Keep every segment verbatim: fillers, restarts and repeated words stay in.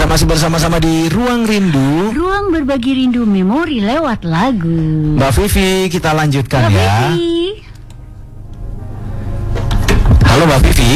masih bersama-sama di Ruang Rindu. Ruang berbagi rindu memori lewat lagu. Mbak Vivi, kita lanjutkan Mbak ya. Vivi. Halo Mbak Vivi.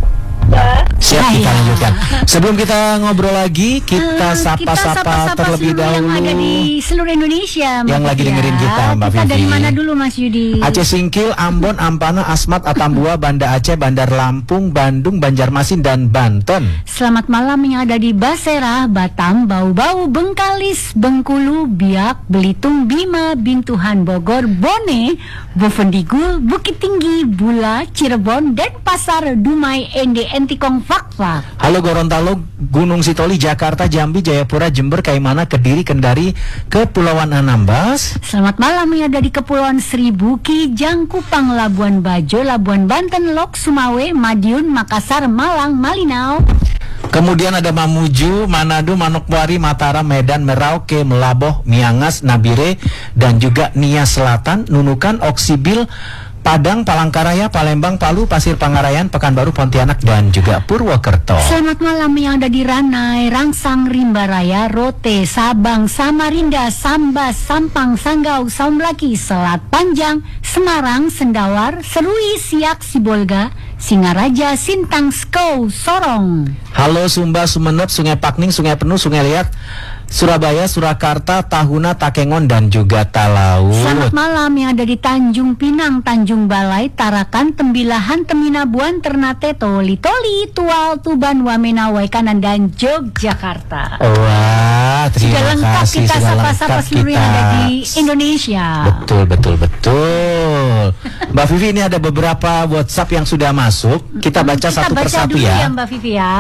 Ya. Siap, kita Hai. lanjutkan. Sebelum kita ngobrol lagi, kita Eh, sapa-sapa sapa-sapa terlebih seluruh dahulu yang ada di seluruh Indonesia, Mbak yang lagi Vivi, dengerin ya. kita, Mbak Kita Vivi. dari mana dulu, Mas Yudi? Aceh Singkil, Ambon, Ampana, Asmat, Atambua, Banda Aceh, Bandar Lampung, Bandung, Banjarmasin, dan Banten. Selamat malam yang ada di Basera, Batam, Bau-Bau, Bengkalis, Bengkulu, Biak, Belitung, Bima, Bintuhan, Bogor, Bone, Bovendigul, Bukit Tinggi, Bula, Cirebon, dan Pasar Dumai, Ende, Entikong, Fakfak. Halo Gorontalo, Gunung Sitoli, Jakarta, Jambi, Jayapura, Jember, Kaimana, Kediri, Kendari, Kepulauan Anambas. Selamat malam yang ada di Kepulauan Seribu, Kijang, Kupang, Labuan Bajo, Labuan Banten, Lok, Sumawe, Madiun, Makassar, Malang, Malinau. Kemudian ada Mamuju, Manado, Manokwari, Mataram, Medan, Merauke, Melaboh, Miangas, Nabire, dan juga Nia Selatan, Nunukan, Oksibil, Padang, Palangkaraya, Palembang, Palu, Pasir Pangarayan, Pekanbaru, Pontianak, dan juga Purwokerto. Selamat malam yang ada di Ranai, Rangsang, Rimbaraya, Rote, Sabang, Samarinda, Sambas, Sampang, Sanggau, Saumlaki, Selat Panjang, Semarang, Sendawar, Serui, Siak, Sibolga, Singaraja, Sintang, Skou, Sorong. Halo Sumba, Sumeneb, Sungai Pakning, Sungai Penuh, Sungai Liat, Surabaya, Surakarta, Tahuna, Takengon, dan juga Talaut. Selamat malam yang ada di Tanjung Pinang, Tanjung Balai, Tarakan, Tembilahan, Teminabuan, Ternate, Toli, Toli, Tual, Tuban, Wamena, Waikanan, dan Yogyakarta. Wah, terima Sudah lengkap kasih. kita sudah sapa-sapa lengkap seluruh kita. yang ada di Indonesia. Betul, betul, betul. Mbak Vivi, ini ada beberapa WhatsApp yang sudah masuk. Kita baca Kita satu baca persatu dulu ya. ya Mbak Vivi ya.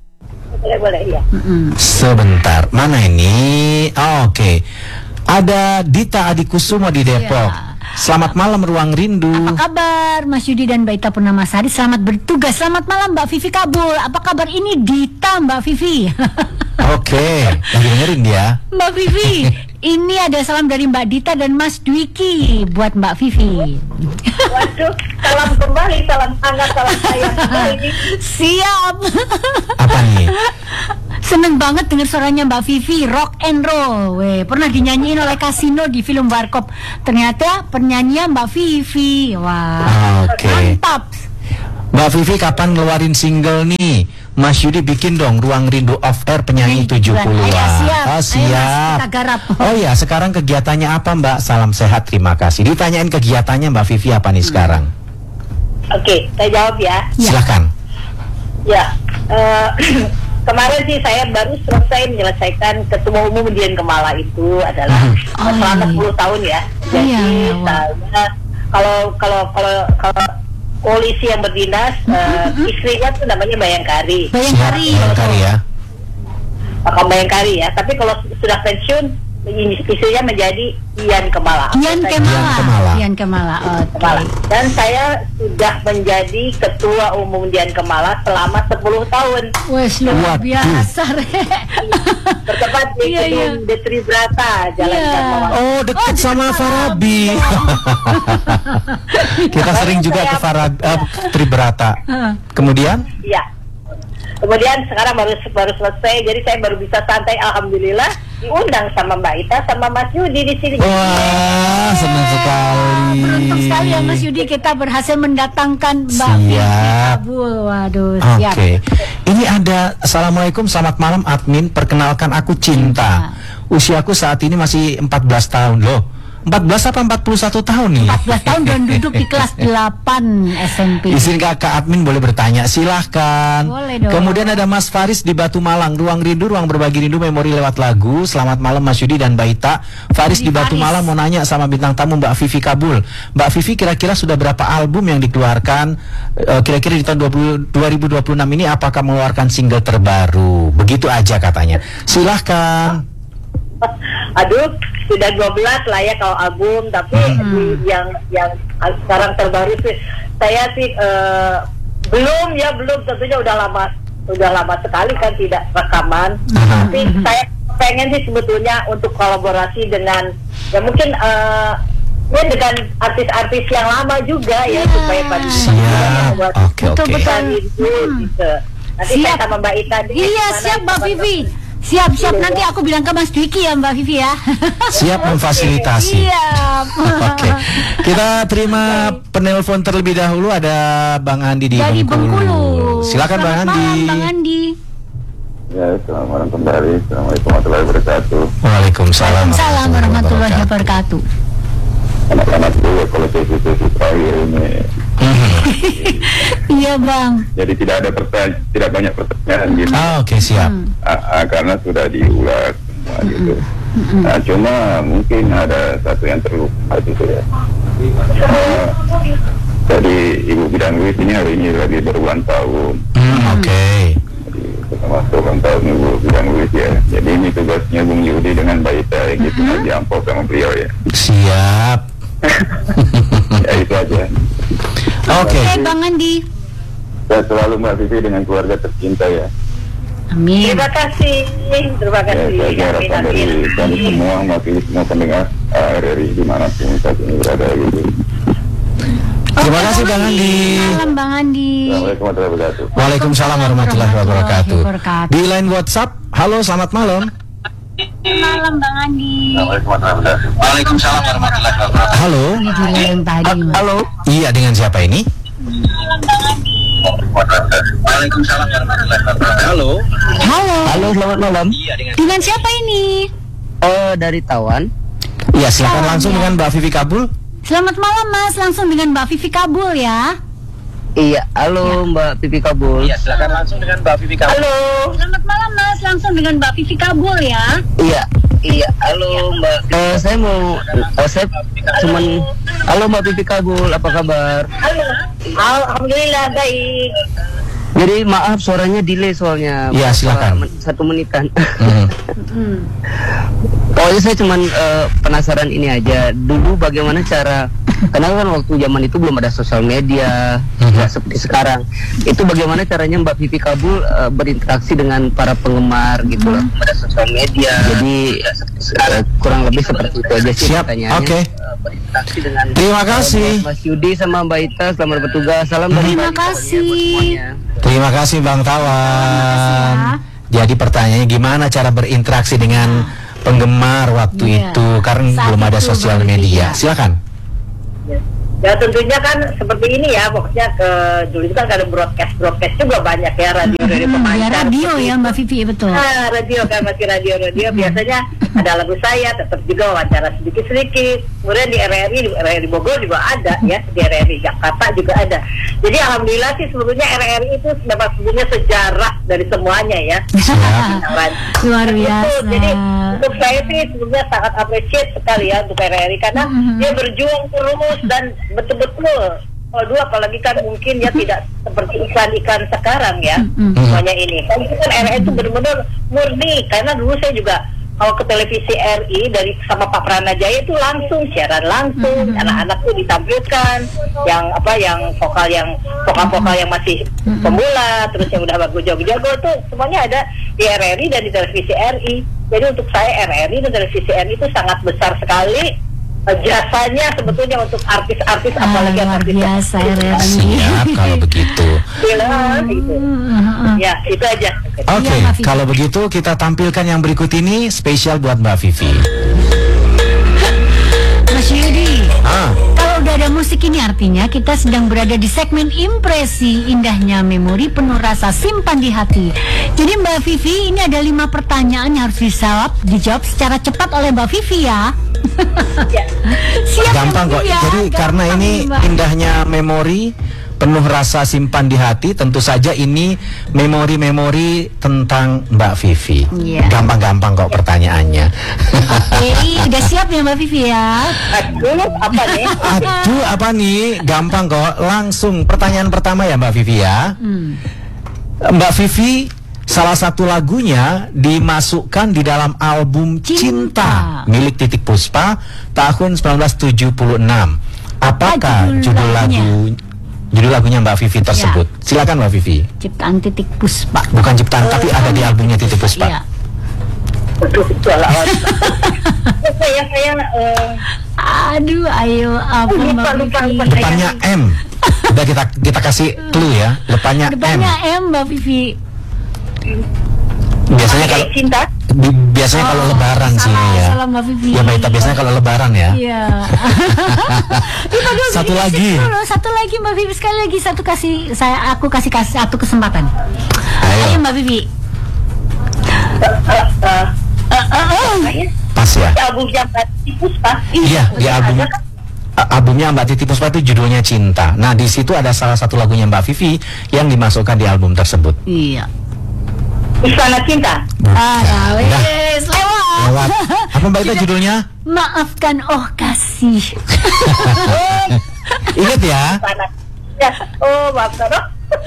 Boleh, boleh, ya. Sebentar, mana ini? Oh, Oke, ada Dita Adikusumo di Depok. Iya. Selamat malam Ruang Rindu. Apa kabar Mas Yudi dan Mbak Ita Purnamasari? Selamat bertugas. Selamat malam Mbak Vivi Kabul. Apa kabar ini Dita Mbak Vivi? Oke, lagi dengerin dia. Mbak Vivi, ini ada salam dari Mbak Dita dan Mas Dwiki buat Mbak Vivi. Waduh, salam kembali, salam hangat, salam sayang. Ini Siap. Apa nih? Seneng banget dengar suaranya Mbak Vivi, rock and roll. Weh, pernah dinyanyiin oleh Kasino di film Warkop. Ternyata penyanyinya Mbak Vivi. Wah, Oke. mantap. Mbak Vivi kapan ngeluarin single nih? Mas Yudi bikin dong Ruang Rindu Off Air penyanyi tujuh puluhan. Ayo, siap. Oh Ayo, Mas, siap. kita garap. Oh ya, sekarang kegiatannya apa Mbak? Salam sehat, terima kasih. Ditanyain kegiatannya Mbak Vivi apa nih sekarang? Oke, saya jawab ya. Ya. Silakan. Ya, eh, kemarin sih saya baru selesai menyelesaikan Ketua Umum Dian Kemala itu adalah Oh, selama iya. sepuluh tahun ya. Oh, Jadi iya, iya, wah. saya kalau kalau kalau kalau koalisi yang berdinas, eh, istrinya tuh namanya Bayangkari. Bayangkari. Siap, Bayangkari ya. Akan Bayangkari ya. Tapi kalau sudah pensiun, istrinya menjadi Dian Kemala. Ian Saya- Kemala. Ian Kemala. Ian Kemala. Oke. Kemala. Dan saya sudah menjadi Ketua Umum Dian Kemala selama sepuluh tahun. Wes luar Waduh. biasa, Re. Bertempat di Iya, iya. gedung Detri Brata, Jalan Iya. Fatmawati. Oh, deket Oh, sama deket Farabi. Kita sering juga ke Farabi, eh, Tribrata. Kemudian? Iya. Kemudian sekarang baru baru selesai, jadi saya baru bisa santai. Alhamdulillah diundang sama Mbak Ita sama Mas Yudi di sini. Wah, senang sekali. Beruntung sekali ya Mas Yudi, kita berhasil mendatangkan Mbak Vivi Siap. Kabul. Waduh, Oke, siap. ini ada Assalamualaikum, selamat malam admin. Perkenalkan aku Cinta. Usiaku saat ini masih empat belas tahun loh. empat belas apa empat puluh satu tahun nih? empat belas tahun dan duduk di kelas delapan S M P. Izin kakak admin boleh bertanya, silahkan. Boleh dong. Kemudian ada Mas Faris di Batu Malang, Ruang Rindu, Ruang Berbagi Rindu Memori lewat lagu. Selamat malam Mas Yudi dan Mbak Ita. Faris di Di Batu Faris. Malang mau nanya sama bintang tamu Mbak Vivi Kabul. Mbak Vivi kira-kira sudah berapa album yang dikeluarkan? Eh, kira-kira di tahun dua ribu dua puluh enam ini apakah mengeluarkan single terbaru? Begitu aja katanya. Silahkan. Aduh, sudah dua belas lah ya kalau album, tapi di- yang yang sekarang terbaru sih saya sih eh, belum ya belum tentunya udah lama udah lama sekali kan tidak rekaman. Aha. Tapi saya pengen sih sebetulnya untuk kolaborasi dengan ya mungkin eh, ya dengan artis-artis yang lama juga ya Ya. supaya pada Siap. Oke, Betul, oke. betul. itu gitu. Nanti Siap. saya sama Mbak Ita deh, Iya, gimana siap Mbak teman-teman. Vivi. Siap-siap, nanti aku bilang ke Mas Dwiki ya Mbak Vivi ya. Siap memfasilitasi. Siap. Oke, kita terima penelpon terlebih dahulu. Ada Bang Andi di Dari Bengkulu. Bengkulu. Silakan Bang Selamat Andi. malam Bang Andi. Ya, selamat malam kembali. Assalamualaikum warahmatullahi wabarakatuh. Waalaikumsalam Waalaikumsalam warahmatullahi wabarakatuh. Anak-anak dulu kalau sesi-sesi terakhir ini. Iya Bang. Jadi tidak ada pertanyaan, tidak banyak pertanyaan gitu. Ah, oke, siap. Hmm. Ah, ah, karena sudah diulas semua gitu. Nah, cuma mungkin ada satu yang terlupa gitu ya. Ah, jadi Ibu Bidan Luis ini hari ini lagi berulang tahun. Hmm, oke. Jadi termasuk ulang tahun Ibu Bidan Luis ya. Jadi ini tugasnya Bung Yudi dengan Mbak Ita yang gitu aja amplop sama beliau ya. Siap. Ya itu aja. Oke. Oke Bang Andi. Saya selalu Mbak Vivi dengan keluarga tercinta ya. Amin. Terima kasih, terima Ya, kasih. saya Amin, harapkan dari amin. kami semua, mewakili semua pendengar uh, R R I dimanapun saat ini berada gitu. Terima kasih Bang Andi. Malam Bang Andi. Assalamualaikum warahmatullahi wabarakatuh. Waalaikumsalam warahmatullahi wabarakatuh. wabarakatuh. Di line WhatsApp, halo selamat malam. Malam Bang Andi. Assalamualaikum warahmatullahi wabarakatuh. Waalaikumsalam warahmatullahi wabarakatuh. Halo. Ini juga yang tadi. Mas. Halo. Iya, dengan siapa ini? Waalaikumsalam warahmatullahi wabarakatuh. Halo. Halo. Halo, selamat malam. Dengan siapa ini? Oh, dari Tawan. Iya, silakan Salam, langsung ya. dengan Mbak Vivi Kabul. Selamat malam Mas, langsung dengan Mbak Vivi Kabul ya. Iya, halo Mbak Pipi Kabul. Iya, silakan langsung dengan Mbak Vivi Kabul. Halo. Selamat malam Mas, langsung dengan Mbak Vivi Kabul ya. Iya, iya, halo Mbak. Eh, saya mau, oh, saya cuman, halo Mbak Pipi Kabul, apa kabar? Halo. Alhamdulillah baik. Jadi maaf suaranya delay soalnya. Iya, silakan. Men- Satu menitan. Hmm. Pokoknya saya cuman eh, penasaran ini aja. Dulu bagaimana cara, karena kan waktu zaman itu belum ada sosial media, Mhm. nggak seperti sekarang. Itu bagaimana caranya Mbak Vivi Kabul eh, berinteraksi dengan para penggemar gitu loh. Ada sosial media. Jadi eh, kurang lebih seperti itu aja sih Siap, pertanyaannya. oke. Eh, berinteraksi dengan Terima kasih. eh, Mas Yudi sama Mbak Ita, selamat bertugas. Salam dari Terima Bali pokoknya kasih. buat semuanya. Terima kasih Bang Tawan. Jadi pertanyaannya gimana cara berinteraksi dengan penggemar waktu Iya. itu karena Saat belum ada itu sosial berarti, media. ya. Silakan. Ya tentunya kan seperti ini ya, pokoknya ke dulu itu kan ada broadcast broadcast juga banyak ya, radio radio Hmm, pemancar. ya radio seperti ya itu. Mbak Vivi, betul. Ah, radio kan masih radio radio biasanya ada lagu saya, tetap juga wawancara sedikit sedikit. Kemudian di R R I, di R R I Bogor juga ada ya, di R R I Jakarta juga ada. Jadi alhamdulillah sih sebetulnya R R I itu memang sebetulnya sejarah dari semuanya ya. Luar Itu, biasa. jadi untuk saya sih sebenarnya sangat appreciate sekali ya untuk R R I karena Mhm. dia berjuang terus dan betul-betul. Kalau dulu apalagi kan mungkin ya tidak seperti iklan-iklan sekarang ya Mhm. semuanya ini. Kan itu kan R R I itu benar-benar murni karena dulu saya juga kalau ke televisi R I dari sama Pak Pranajaya itu langsung siaran langsung, Mhm. anak-anak tuh ditampilkan yang apa yang vokal yang vokal-vokal yang masih pemula, terus yang udah bagus jago-jago itu semuanya ada di R R I dan di televisi R I. Jadi untuk saya R R I dan televisi R I itu sangat besar sekali eh, jasanya sebetulnya untuk artis-artis Ah, apalagi luar artis biasa R R I. Siap kalau begitu. film gitu. Hmm, Ya, itu aja. Oke, Iya, Mbak Vivi. kalau begitu kita tampilkan yang berikut ini spesial buat Mbak Vivi. Mas Yudi, Ah, kalau udah ada musik ini artinya kita sedang berada di segmen impresi indahnya memori penuh rasa simpan di hati. Jadi Mbak Vivi, ini ada lima pertanyaan yang harus dijawab, dijawab secara cepat oleh Mbak Vivi ya. Ya. Siap ya, gampang kok. Mbak ya? Jadi Gampang karena ini nih, Mbak. indahnya memori penuh rasa simpan di hati, tentu saja ini memori-memori tentang Mbak Vivi. Iya. Gampang-gampang kok pertanyaannya. Oke, udah siap ya Mbak Vivi ya? Aduh, apa nih? Aduh, apa nih? Gampang kok. Langsung pertanyaan pertama ya Mbak Vivi ya. Hmm. Mbak Vivi, salah satu lagunya dimasukkan di dalam album Cinta, Cinta. milik Titik Puspa tahun seribu sembilan ratus tujuh puluh enam. Apakah judul judul lagunya? lagu judul lagunya Mbak Vivi tersebut? Silakan Mbak Vivi. Ciptaan Titik Puspa. Bukan ciptaan tapi ada di albumnya Titik Puspa. Iya. Aduh, salah. saya saya eh, Aduh, ayo apa Lupa, Mbak lupa, Vivi? lupa. Depannya M. Udah kita kita kasih clue ya. Depannya M. Depannya M Mbak Vivi. Biasanya kalau pakai cinta. Bi- biasanya kalau Oh, lebaran sih salah, ya. salah, Mbak Vivi. Ya Mbak Ita, biasanya kalau lebaran ya. Iya. Ih, aduh, Satu Vivi, lagi. kasih dulu, satu lagi Mbak Vivi, sekali lagi satu kasih saya aku kasih kasih satu kesempatan. Ayo. Ayo Mbak Vivi. Eh, Eh, eh, eh. eh, Pas ya. di albumnya Mbak Titi Puspa. Iya, di album Ada kan? a- albumnya Mbak Titi Puspa itu judulnya Cinta. Nah, di situ ada salah satu lagunya Mbak Vivi yang dimasukkan di album tersebut. Iya. Istana Cinta. Ah, Udah. wes, lewat. Lewat. Apa Mbak Ita judulnya? Maafkan oh kasih. Ingat ya. Istana. Ya. Oh, maaf Toro.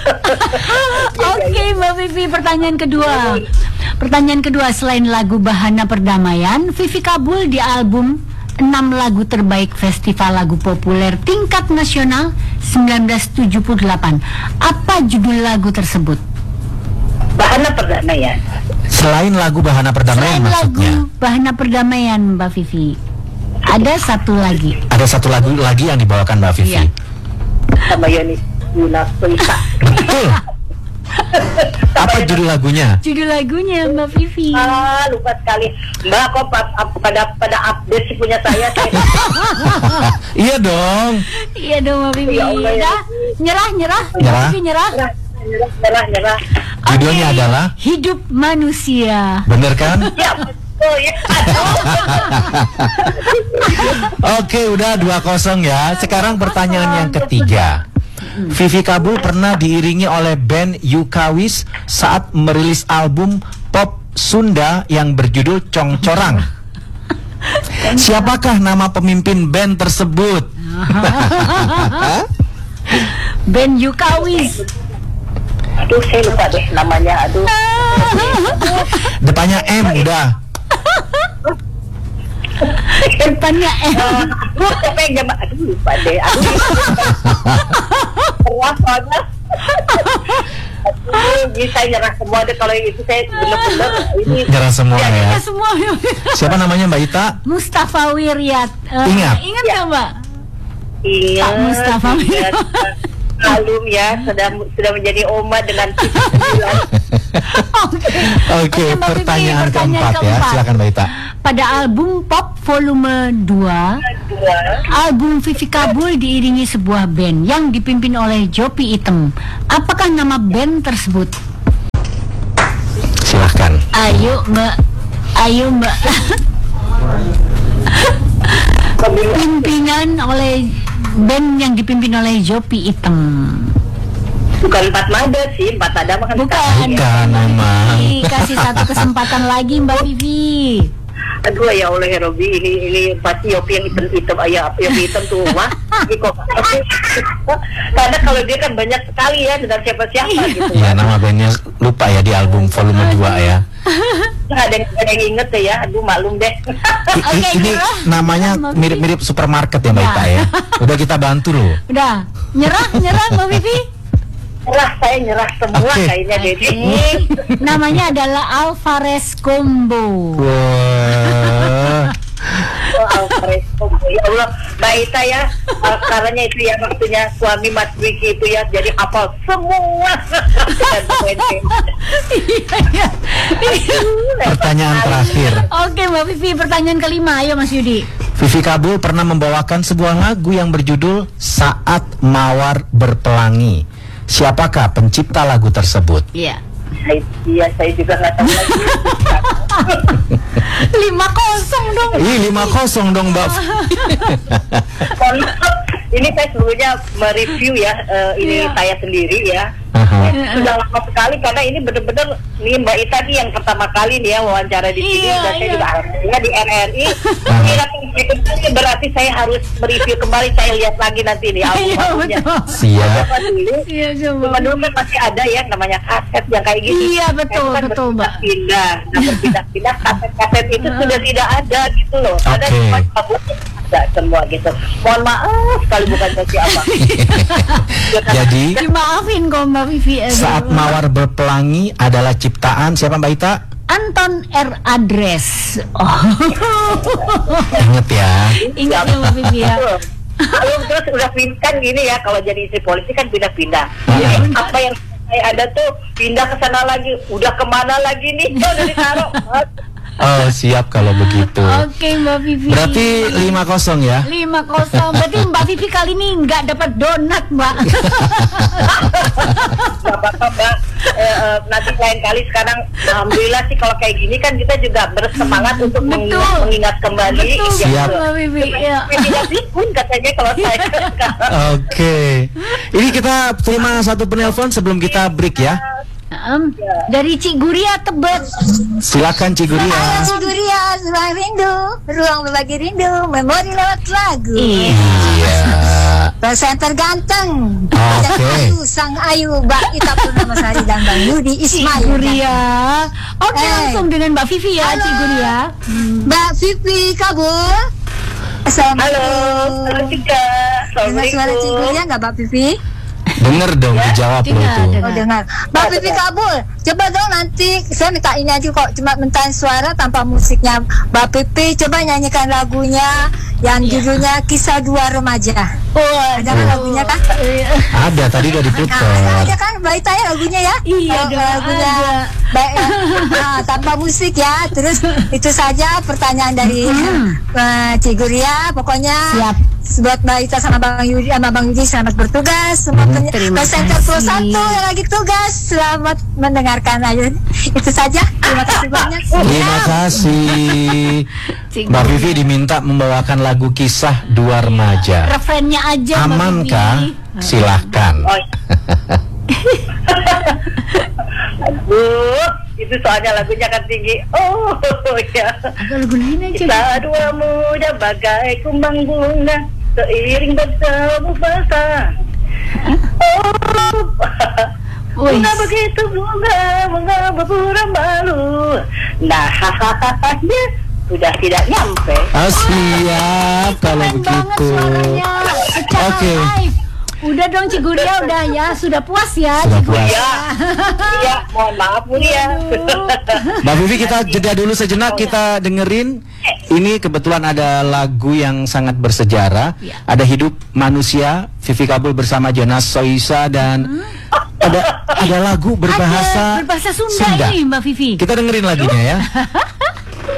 Oke Mbak Vivi, pertanyaan kedua. Pertanyaan kedua, selain lagu Bahana Perdamaian, Vivi kabul di album enam lagu terbaik Festival Lagu Populer Tingkat Nasional sembilan belas tujuh puluh delapan. Apa judul lagu tersebut? Bahana Perdamaian. Selain lagu Bahana Perdamaian Selain lagu maksudnya. Bahana Perdamaian, Mbak Vivi, ada satu lagi. Ada satu lagu lagi yang dibawakan Mbak Vivi. Iya. Sama Yoni Yuna Pelita. Betul. Apa judul lagunya? Judul lagunya Mbak Vivi. Ah, lupa sekali. Mbak, kok pa- ap- pada pada update sih punya saya. saya Iya dong. Iya dong Mbak Vivi. Ya Allah, ya. Udah, nyerah, nyerah. Mbak Nyerah. Vivi nyerah. nyerah, nyerah, nyerah, nyerah. Judulnya Oke. adalah Hidup Manusia. bener kan? Ya, betul ya. Oke, udah dua kosong ya. Sekarang pertanyaan yang ketiga. Vivi kabul pernah diiringi oleh band Yukawis saat merilis album pop Sunda yang berjudul Congcorang. Siapakah nama pemimpin band tersebut? Band Yukawis. Aduh, saya lupa deh namanya. Aduh. Depannya M udah. Depannya M. Aduh, siapa yang jam- Aduh, lupa deh. Aduh. Keras banget. Aduh, ini saya nyerah semua deh kalau itu saya bener-bener ini. Nyerah semua ya. Ya semua. Siapa namanya Mbak Ita? Mustafa Wiryat. Eh, Ingat. Ingat Ya. nggak Mbak? Iya. Pak Mustafa. Iya. Malum ya, sudah sudah menjadi oma dengan sembilan. Oke, Oke, Mbak Vivi, pertanyaan pertanyaan keempat ya. keempat. Silakan Mbak Ita. Pada album Pop Volume dua, Dua. album Vivi kabul diiringi sebuah band yang dipimpin oleh Jopi Item. Apakah nama band tersebut? Silahkan. Ayo Mbak. Ayo Mbak. Pimpinan oleh band yang dipimpin oleh Jopi Item. Bukan empat mada sih, empat mada makan Bukan. Bukan memang. Vivi, kasih satu kesempatan lagi Mbak Vivi. Aduh ya Allah ya Robi, ini ini pasti Yopi yang hitam-hitam, ayah Yopi hitam tuh mah. Ini kok karena kalau dia kan banyak sekali ya dengan siapa-siapa gitu. Ya, nama bandnya lupa ya di album volume dua ya. Nggak ada yang, nggak ada yang inget deh ya, aduh maklum deh. I- i- Oke, ini nyerah. namanya Mbak Vivi. mirip-mirip supermarket ya Mbak Ya. Ita ya. Udah kita bantu loh. Udah, nyerah, nyerah Mbak Vivi. Nyerah, saya nyerah semua Oke. kayaknya Dedi. Oke. Namanya adalah Alvarez Combo. Wah. Oh, Alfred, oh, ya Allah, Mbak Ita ya, uh, karena itu ya maksudnya suami Mas Wiki itu ya, jadi hafal semua. Iya, iya. Pertanyaan terakhir. Oke Mbak Vivi, pertanyaan kelima. Ayo Mas Yudi. Vivi kabul pernah membawakan sebuah lagu yang berjudul Saat Mawar Berpelangi. Siapakah pencipta lagu tersebut? Iya. Saya- Iya, saya juga nggak tahu lagi. Lima kosong dong. Ih, lima kosong dong Mbak. Mohon maaf, ini saya sebelumnya mereview ya, eh, ini Iya. saya sendiri ya. Aha. Sudah lama sekali karena ini benar-benar nih Mbak Ita nih yang pertama kali nih ya wawancara di sini Iya, dan saya iya. juga alhamdulillah di R R I. Ah. Kira ini berarti saya harus mereview kembali, saya lihat lagi nanti nih Iya album-albumnya. betul. Siap. Apa dulu? Iya Cuma coba. dulu kan masih ada ya namanya kaset yang kayak gini. Iya, betul, Itu kan betul, Mbak. berpindah-pindah. Nah berpindah-pindah kaset-kaset itu sudah tidak ada gitu loh. Karena Oke. cuma albumnya ada semua gitu. Mohon maaf sekali bukan saya siapa. Jadi Dimaafin kok Mbak Vivi. Aduh. Saat Mawar Berpelangi adalah ciptaan siapa Mbak Ita? Anton R. Adres. Oh. Ingat ya. Ingat ya Mbak Vivi ya. Betul. Kalau terus udah pindah gini ya, kalau jadi istri polisi kan pindah-pindah. Ah. Jadi apa yang saya ada tuh pindah ke sana lagi, udah kemana lagi nih? Oh, udah ditaruh. Oh, siap kalau begitu. Oke Mbak Vivi. Berarti lima kosong ya? lima kosong. Berarti Mbak Vivi kali ini nggak dapat donat, Mbak. Gak apa-apa Mbak. Eh, eh, nanti lain kali sekarang alhamdulillah sih kalau kayak gini kan kita juga bersemangat untuk Betul. mengingat, mengingat kembali. Betul, Ya, Siap. Mbak Vivi. Ya. Tidak pikun katanya kalau saya. Oke. Ini kita terima satu penelpon sebelum kita break ya. Em, dari Cik Guria Tebet. Silakan Cik Guria. Saya Ciguria, ruang rindu, ruang berbagi rindu, memori lewat lagu. Iya. Presenter ganteng, Oke. dan Ayu, Sang Ayu, Mbak Ita Purnamasari dan Bang Yudi Cik Ismail. Guria. Oke, Eh. langsung dengan Mbak Vivi ya, Halo. Cik Guria. Mbak Vivi kabul. Halo, Assalamualaikum. halo Cika. Dengar suara Ciguria nggak Mbak Vivi? Denger dong dijawab lo Dengar, tuh. dengar. Oh dengar. Mbak Vivi kabul. Coba dong nanti saya minta ini aja kok, cuma minta suara tanpa musiknya. Mbak Vivi coba nyanyikan lagunya yang judulnya Kisah Dua Remaja. Oh, Ada kan lagunya kan? Ada tadi udah Nah, ada diputar. aja kan Mbak Ita ya lagunya ya? Iya, Kalau ada, lagunya ada. baik, ya. Nah, tanpa musik ya. Terus itu saja pertanyaan dari uh, Ciguria. Pokoknya Siap. buat Mbak Ita sama Bang Yudi sama Bang Yudi selamat bertugas. Semua Hmm. Terima presenter kasih. Pro satu yang lagi tugas selamat mendengarkan aja. Itu saja. Terima kasih banyak. Terima kasih. Cik Mbak Vivi diminta membawakan lagu Kisah Dua Remaja. Refrennya aja, Mbak Aman Vivi. kah? Silahkan. Oh. Aduh, itu soalnya lagunya kan tinggi. Oh, ya. Agak lagu lain aja. Kita dua muda bagai kumbang bunga, seiring bertemu basah. Oh, Wih. bunga begitu bunga, bunga berpura malu. Nah, hahaha, sudah tidak nyampe. Ah, siap kalau Keren banget begitu. suaranya. Secara Oke. live. Udah dong Cik Guria, udah ya. Sudah puas ya Sudah Cik Guria. puas. Ya, iya, mohon maaf Bu ya. Mbak Vivi kita jeda dulu sejenak, kita dengerin. Ini kebetulan ada lagu yang sangat bersejarah. Ya. Ada Hidup Manusia, Vivi Kabul bersama Jonas Soisa dan ada ada lagu berbahasa Ada berbahasa Sunda, ini Mbak Vivi. Kita dengerin lagunya ya.